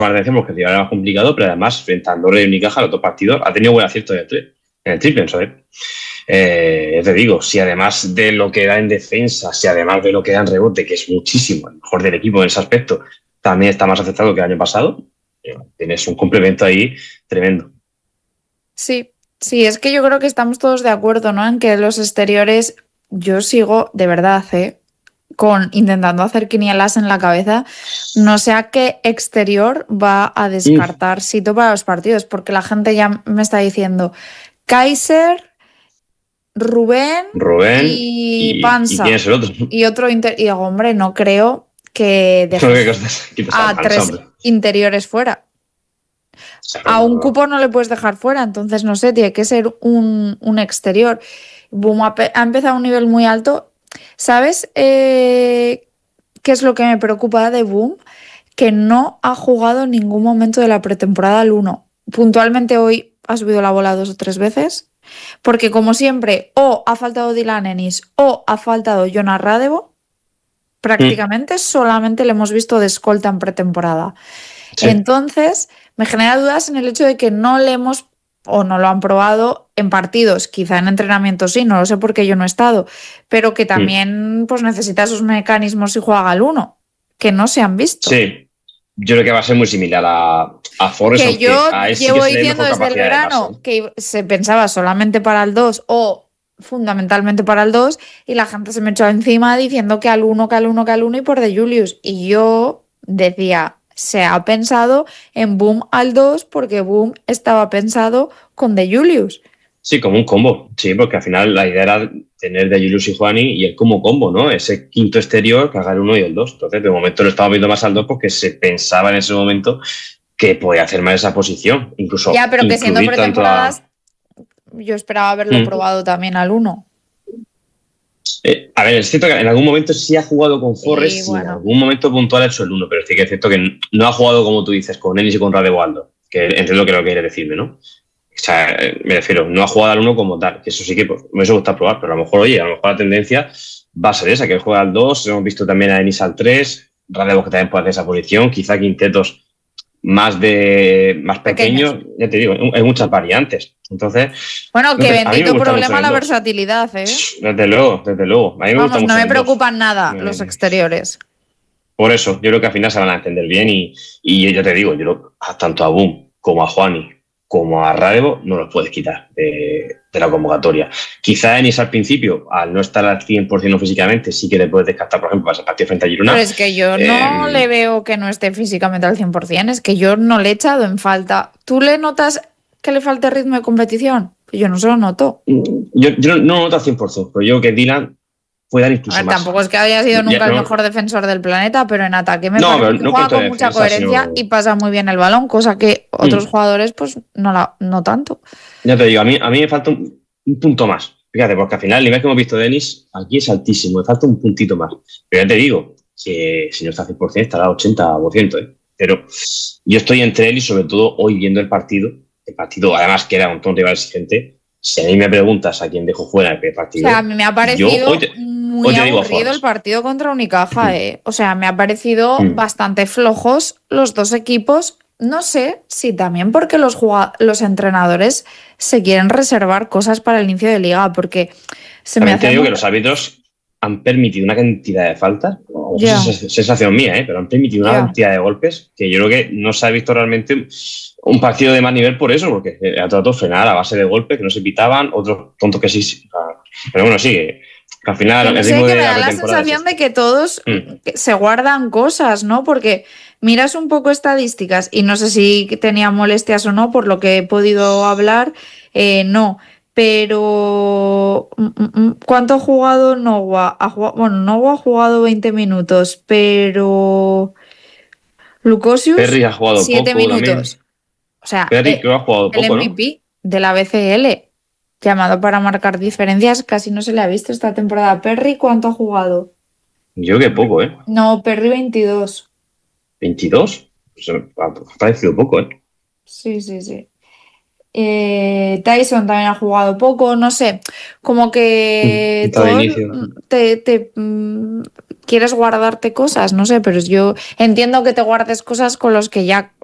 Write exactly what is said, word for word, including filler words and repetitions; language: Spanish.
más atención porque el rival era más complicado, pero además, frente a Andorra y Unicaja, los dos partidos, ha tenido buen acierto en el, tri- en el triple, ¿sabes? Eh, te digo, si además de lo que da en defensa, si además de lo que da en rebote, que es muchísimo, el mejor del equipo en ese aspecto, también está más aceptado que el año pasado, eh, tienes un complemento ahí tremendo. Sí, sí, es que yo creo que estamos todos de acuerdo, ¿no? En que los exteriores, yo sigo de verdad, ¿eh? Con intentando hacer quinielas en la cabeza, no sé a qué exterior va a descartar Sito para los partidos, porque la gente ya me está diciendo Kaiser, Rubén, Rubén y y, Pansa. ¿y quién es el otro? Y otro inter... Y digo, hombre, no creo que dejes a tres interiores fuera. A un cupo no le puedes dejar fuera, entonces no sé, tiene que ser un, un exterior. Boom ha, ha empezado a un nivel muy alto. ¿Sabes eh, qué es lo que me preocupa de Boom? Que no ha jugado en ningún momento de la pretemporada al uno. Puntualmente hoy ha subido la bola dos o tres veces, porque como siempre, o ha faltado Dylan Ennis o ha faltado Jonas Radevo. Prácticamente mm. solamente le hemos visto de escolta en pretemporada. Sí. Entonces, me genera dudas en el hecho de que no le hemos o no lo han probado en partidos, quizá en entrenamiento sí, no lo sé porque yo no he estado, pero que también mm. pues necesita esos mecanismos si juega al uno, que no se han visto. Sí, yo creo que va a ser muy similar a, a Forrest, que yo a él llevo sí que diciendo desde el verano de que se pensaba solamente para el dos o fundamentalmente para el dos y la gente se me echó encima diciendo que al uno, que al uno, que al uno y por de Julius. Y yo decía, se ha pensado en Boom al dos porque Boom estaba pensado con de Julius. Sí, como un combo, sí, porque al final la idea era tener de Julius y Juani y el como combo, ¿no? Ese quinto exterior que haga el uno y el dos. Entonces, de momento lo estaba viendo más al dos porque se pensaba en ese momento que podía hacer más esa posición. Incluso ya, pero que siendo pretemporadas, a... yo esperaba haberlo mm. probado también al uno. Eh, a ver, es cierto que en algún momento sí ha jugado con Forrest, sí, bueno. En algún momento puntual ha hecho el uno, pero sí que es cierto que no ha jugado, como tú dices, con Ennis y con Radevaldo, que entiendo que lo que quieres decirme, ¿no? O sea, me refiero, no ha jugado al uno como tal, que eso sí que pues, me hubiese gustado probar, pero a lo mejor, oye, a lo mejor la tendencia va a ser esa, que él juega al dos, hemos visto también a Ennis al tres, Radevo que también puede hacer esa posición, quizá quintetos más de más pequeños, pequeños, ya te digo, hay muchas variantes. Entonces, bueno, que no, bendito problema la versatilidad, ¿eh? Desde luego, desde luego. A mí me Vamos, gusta no mucho me preocupan dos. nada eh, los exteriores. Por eso, yo creo que al final se van a entender bien y, y yo te digo, yo lo, tanto a Boom como a Juani como a Radevo no los puedes quitar de, de la convocatoria. Quizá Ennis al principio, al no estar al cien por ciento físicamente, sí que le puedes descartar, por ejemplo, para ese partido frente a Girona. Pero es que yo eh, no le veo que no esté físicamente al cien por ciento, es que yo no le he echado en falta. ¿Tú le notas que le falte ritmo de competición? Yo no se lo noto. Yo, yo no, no lo noto al cien por ciento, pero yo creo que Dylan puede dar incluso ver, más. Tampoco es que haya sido nunca ya, el no, mejor defensor del planeta, pero en ataque me no, parece que no juega con de mucha defensa, coherencia sino... y pasa muy bien el balón, cosa que otros mm. jugadores pues no, la, no tanto. Ya te digo, a mí, a mí me falta un, un punto más. Fíjate, porque al final el nivel que hemos visto de Ennis aquí es altísimo, me falta un puntito más. Pero ya te digo, que si no está al cien por ciento estará al ochenta por ciento. ¿eh? Pero yo estoy entre él y sobre todo hoy viendo el partido, el partido además que era un tono rival exigente. Si a mí me preguntas a quién dejo fuera el partido... O sea, a mí me ha parecido te, muy aburrido el partido contra Unicaja. Mm. ¿eh? O sea, me ha parecido mm. bastante flojos los dos equipos. No sé si también porque los, los entrenadores se quieren reservar cosas para el inicio de liga, porque se también me hace te digo muy... que los árbitros han permitido una cantidad de faltas, yeah. es sensación mía, ¿eh? pero han permitido una yeah. cantidad de golpes que yo creo que no se ha visto realmente un partido de más nivel por eso, porque ha tratado de frenar a base de golpes que no se pitaban, otros tontos que sí, pero bueno, sí, que al final que no el sé, ritmo que de me la da la sensación de que todos mm. se guardan cosas, ¿no? Porque miras un poco estadísticas y no sé si tenía molestias o no, por lo que he podido hablar, eh, no. Pero ¿cuánto ha jugado Noah? Ha jugado, bueno, Noah ha jugado veinte minutos, pero Lukosius Perry ha jugado siete poco minutos. También. O sea, Perry eh, creo ha jugado el poco, M V P ¿no? de la B C L, llamado para marcar diferencias, casi no se le ha visto esta temporada. Perry, ¿cuánto ha jugado? Yo que poco, ¿eh? No, Perry veintidós. ¿veintidós? Pues ha parecido poco, ¿eh? Sí, sí, sí. Eh, Tyson también ha jugado poco, no sé, como que Está de inicio. te, te mm, quieres guardarte cosas, no sé, pero yo entiendo que te guardes cosas con los que ya